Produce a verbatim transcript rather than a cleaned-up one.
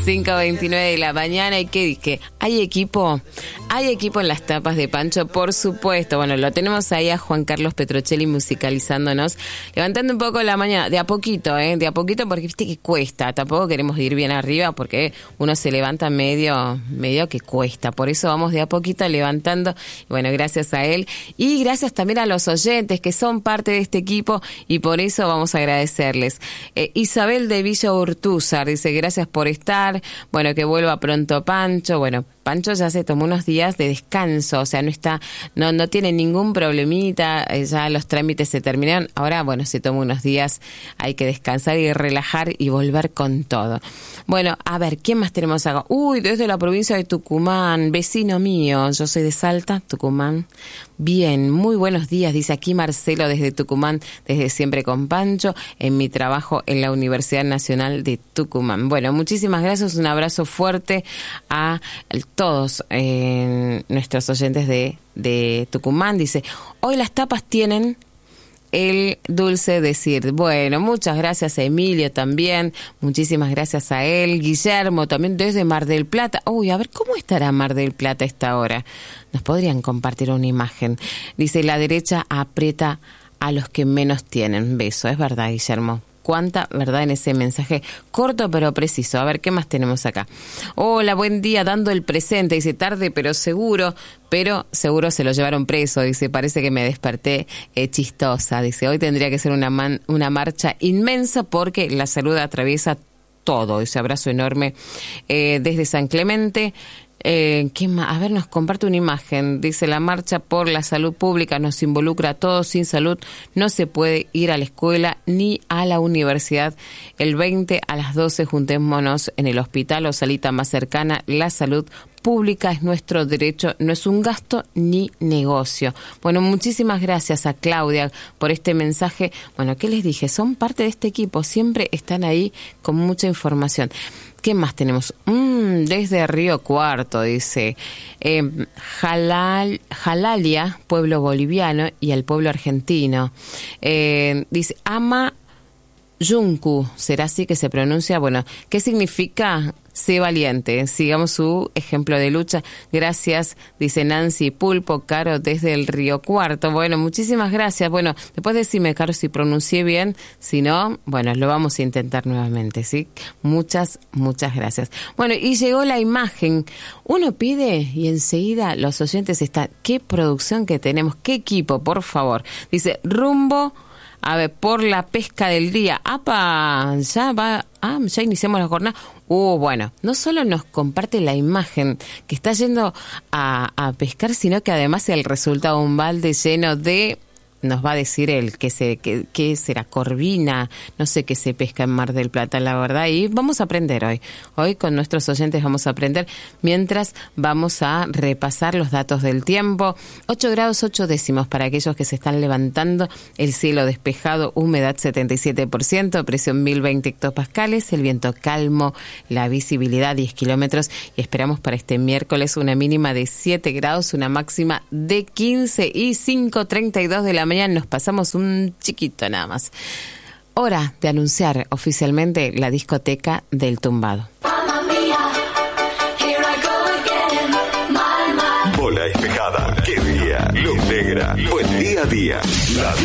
cinco veintinueve de la mañana. ¿Y qué dije? ¿Hay equipo? ¿Hay equipo en las tapas de Pancho? Por supuesto. Bueno, lo tenemos ahí a Juan Carlos Petrocelli musicalizándonos, levantando un poco la mañana, de a poquito, ¿eh? De a poquito, porque viste que cuesta. Tampoco queremos ir bien arriba porque uno se levanta medio, medio que cuesta. Por eso vamos de a poquito levantando. Bueno, gracias a él. Y gracias también a los oyentes que son parte de este equipo y por eso vamos a agradecerles. Eh, Isabel de Villa Urtúzar dice, gracias por estar. Bueno, que vuelva pronto Pancho. Bueno, Pancho ya se tomó unos días de descanso, o sea, no está, no, no tiene ningún problemita, ya los trámites se terminaron. Ahora, bueno, se tomó unos días, hay que descansar y relajar y volver con todo. Bueno, a ver, ¿quién más tenemos acá? Uy, desde la provincia de Tucumán, vecino mío, yo soy de Salta, Tucumán. Bien, muy buenos días, dice aquí Marcelo desde Tucumán, desde siempre con Pancho, en mi trabajo en la Universidad Nacional de Tucumán. Bueno, muchísimas gracias, un abrazo fuerte a todos eh, nuestros oyentes de, de Tucumán. Dice, hoy las tapas tienen el dulce decir. Bueno, muchas gracias a Emilio también, muchísimas gracias a él, Guillermo también desde Mar del Plata. Uy, a ver, ¿cómo estará Mar del Plata a esta hora? Nos podrían compartir una imagen. Dice, la derecha aprieta a los que menos tienen. Beso, es verdad, Guillermo. Cuánta verdad en ese mensaje corto pero preciso. A ver, ¿qué más tenemos acá? Hola, buen día, dando el presente. Dice, tarde pero seguro, pero seguro se lo llevaron preso. Dice, parece que me desperté eh, chistosa. Dice, hoy tendría que ser una, man, una marcha inmensa porque la salud atraviesa todo. Ese abrazo enorme eh, desde San Clemente. Eh, ¿qué más? A ver, nos comparte una imagen. Dice, la marcha por la salud pública nos involucra a todos. Sin salud no se puede ir a la escuela ni a la universidad. El veinte a las doce juntémonos en el hospital o salita más cercana. La salud pública es nuestro derecho, no es un gasto ni negocio. Bueno, muchísimas gracias a Claudia por este mensaje. Bueno, ¿qué les dije? Son parte de este equipo, siempre están ahí con mucha información. ¿Qué más tenemos? Mm, desde Río Cuarto, dice, eh, Jalal, Jalalia, pueblo boliviano, y el pueblo argentino. Eh, dice, ama Yuncu, ¿será así que se pronuncia? Bueno, ¿qué significa? Sé valiente, sigamos su ejemplo de lucha. Gracias, dice Nancy Pulpo, Caro, desde el Río Cuarto. Bueno, muchísimas gracias. Bueno, después decime, Caro, si pronuncié bien. Si no, bueno, lo vamos a intentar nuevamente, ¿sí? Muchas, muchas gracias. Bueno, y llegó la imagen. Uno pide y enseguida los oyentes están. ¿Qué producción que tenemos? ¿Qué equipo, por favor? Dice, rumbo... A ver, por la pesca del día. ¡Apa! Ya va. Ah, ya iniciamos la jornada. Uh, bueno, no solo nos comparte la imagen que está yendo a, a pescar, sino que además el resultado, un balde lleno de... Nos va a decir él que se que, que será corvina, no sé qué se pesca en Mar del Plata, la verdad, y vamos a aprender hoy. Hoy con nuestros oyentes vamos a aprender mientras vamos a repasar los datos del tiempo. ocho grados ocho décimos para aquellos que se están levantando, el cielo despejado, humedad setenta y siete por ciento, presión mil veinte hectopascales, el viento calmo, la visibilidad diez kilómetros y esperamos para este miércoles una mínima de siete grados, una máxima de quince y cinco treinta y dos de la mañana. Nos pasamos un chiquito nada más. Hora de anunciar oficialmente la discoteca del tumbado. Bola despejada, qué día, luz negra, buen día a día. La